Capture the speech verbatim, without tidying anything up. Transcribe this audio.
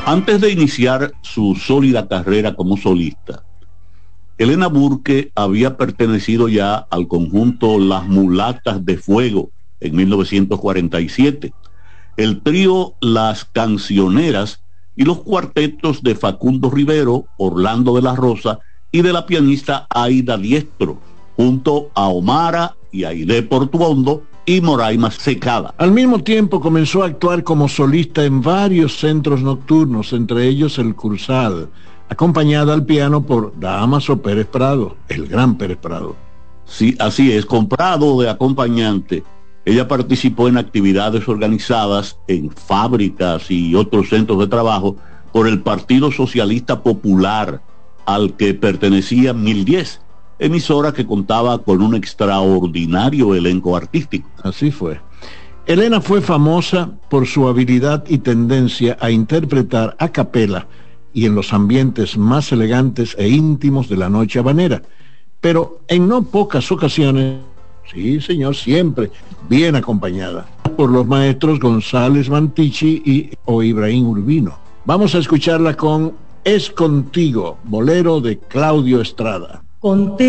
Antes de iniciar su sólida carrera como solista, Elena Burke había pertenecido ya al conjunto Las Mulatas de Fuego en mil novecientos cuarenta y siete, el trío Las Cancioneras y los cuartetos de Facundo Rivero, Orlando de la Rosa y de la pianista Aida Diestro, junto a Omara y Aide Portuondo y Moraima Secada. Al mismo tiempo comenzó a actuar como solista en varios centros nocturnos, entre ellos el Cursal, acompañada al piano por Dámaso Pérez Prado, el gran Pérez Prado. Sí, así es, con Prado de acompañante, ella participó en actividades organizadas en fábricas y otros centros de trabajo por el Partido Socialista Popular, al que pertenecía mil diez, emisora que contaba con un extraordinario elenco artístico. Así fue. Elena fue famosa por su habilidad y tendencia a interpretar a capela y en los ambientes más elegantes e íntimos de la noche habanera, pero en no pocas ocasiones, sí señor, siempre bien acompañada por los maestros González Mantichi y o Ibrahim Urbino. Vamos a escucharla con Es Contigo, bolero de Claudio Estrada. Contigo.